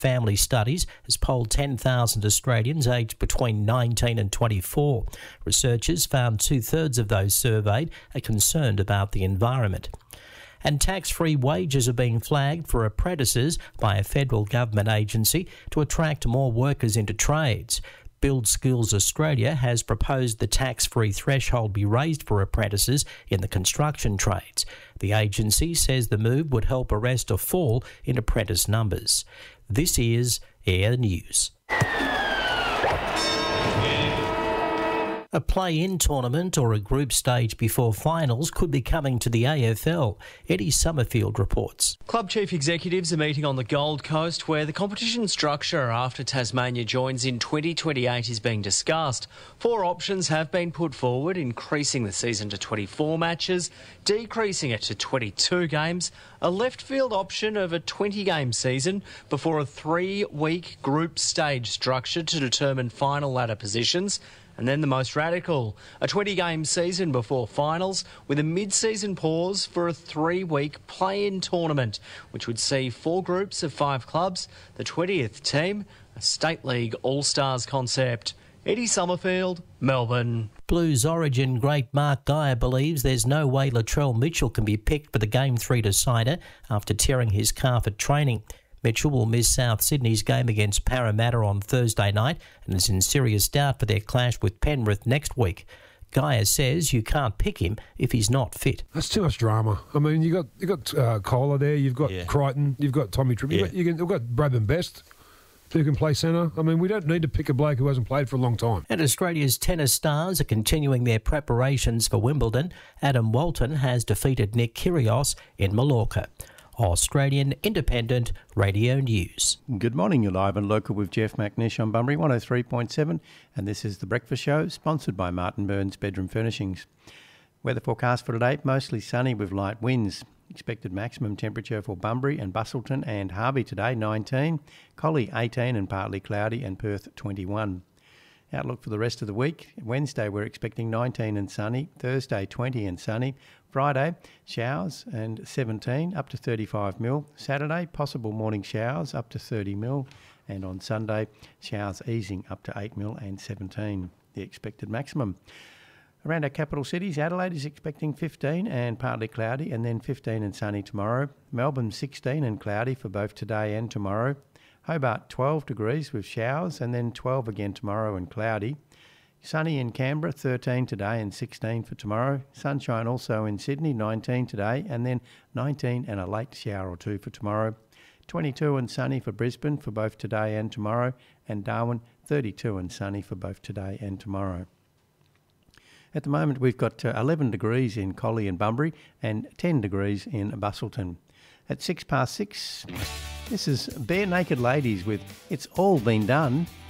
Family Studies has polled 10,000 Australians aged between 19 and 24. Researchers found 2/3 of those surveyed are concerned about the environment. And tax-free wages are being flagged for apprentices by a federal government agency to attract more workers into trades. Build Skills Australia has proposed the tax-free threshold be raised for apprentices in the construction trades. The agency says the move would help arrest a fall in apprentice numbers. This is Air News. A play-in tournament or a group stage before finals could be coming to the AFL. Eddie Summerfield reports. Club chief executives are meeting on the Gold Coast, where the competition structure after Tasmania joins in 2028 is being discussed. 4 options have been put forward, increasing the season to 24 matches, decreasing it to 22 games, a left field option of a 20-game season before a 3-week group stage structure to determine final ladder positions, and then the most radical, a 20-game season before finals with a mid-season pause for a 3-week play-in tournament, which would see 4 groups of 5 clubs, the 20th team, a State League All-Stars concept. Eddie Summerfield, Melbourne. Blues origin great Mark Geyer believes there's no way Latrell Mitchell can be picked for the Game 3 decider after tearing his calf at training. Mitchell will miss South Sydney's game against Parramatta on Thursday night and is in serious doubt for their clash with Penrith next week. Geyer says you can't pick him if he's not fit. That's too much drama. I mean, you've got Kohler there, you've got Crichton, you've got Tommy Tripp, you've got Bradman Best, who can play centre. I mean, we don't need to pick a bloke who hasn't played for a long time. And Australia's tennis stars are continuing their preparations for Wimbledon. Adam Walton has defeated Nick Kyrgios in Mallorca. Australian Independent Radio News. Good morning, you're live and local with Jeff McNish on Bunbury 103.7, and this is The Breakfast Show, sponsored by Martin Burns Bedroom Furnishings. Weather forecast for today, mostly sunny with light winds. Expected maximum temperature for Bunbury and Busselton and Harvey today, 19, Collie 18 and partly cloudy, and Perth 21. Outlook for the rest of the week. Wednesday we're expecting 19 and sunny, Thursday 20 and sunny, Friday showers and 17 up to 35 mil, Saturday possible morning showers up to 30 mil, and on Sunday showers easing up to 8 mil and 17, the expected maximum. Around our capital cities, Adelaide is expecting 15 and partly cloudy, and then 15 and sunny tomorrow. Melbourne 16 and cloudy for both today and tomorrow. Hobart 12 degrees with showers, and then 12 again tomorrow and cloudy. Sunny in Canberra, 13 today and 16 for tomorrow. Sunshine also in Sydney, 19 today, and then 19 and a late shower or 2 for tomorrow. 22 and sunny for Brisbane for both today and tomorrow, and Darwin 32 and sunny for both today and tomorrow. At the moment we've got 11 degrees in Collie and Bunbury and 10 degrees in Busselton. At 6 past 6, this is Bare Naked Ladies with It's All Been Done.